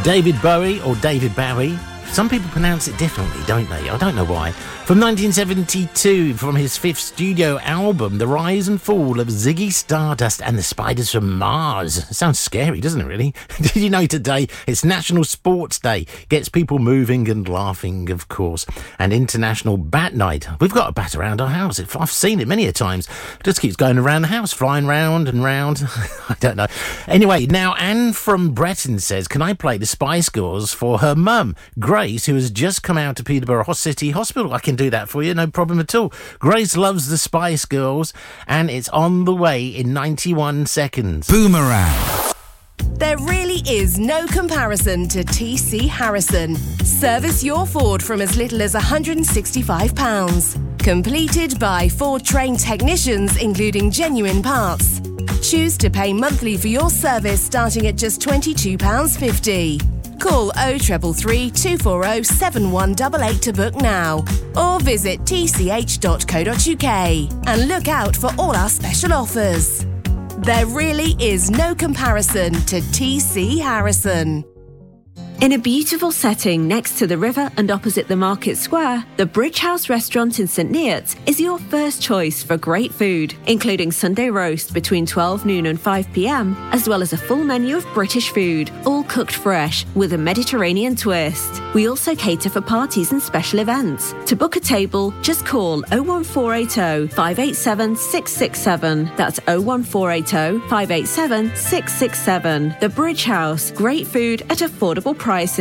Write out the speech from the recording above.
David Bowie, or David Bowie. Some people pronounce it differently, don't they? I don't know why. From 1972, from his fifth studio album, The Rise and Fall of Ziggy Stardust and the Spiders from Mars. It sounds scary, doesn't it, really? Did you know today it's National Sports Day? Gets people moving and laughing, of course. And International Bat Night. We've got a bat around our house. I've seen it many a times. It just keeps going around the house, flying round and round. I don't know. Anyway, now Anne from Breton says, can I play the Spice Girls for her mum, Grace, who has just come out of Peterborough City Hospital? I can do that for you, no problem at all. Grace loves the Spice Girls, and it's on the way in 91 seconds. Boomerang. There really is no comparison to TC Harrison. Service your Ford from as little as £165. Completed by Ford trained technicians, including genuine parts. Choose to pay monthly for your service starting at just £22.50. Call 0333 240 7188 to book now, or visit tch.co.uk and look out for all our special offers. There really is no comparison to TC Harrison. In a beautiful setting next to the river and opposite the market square, the Bridge House restaurant in St Neots is your first choice for great food, including Sunday roast between 12 noon and 5 p.m, as well as a full menu of British food, all cooked fresh with a Mediterranean twist. We also cater for parties and special events. To book a table, just call 01480 587 667. That's 01480 587 667. The Bridge House. Great food at affordable prices.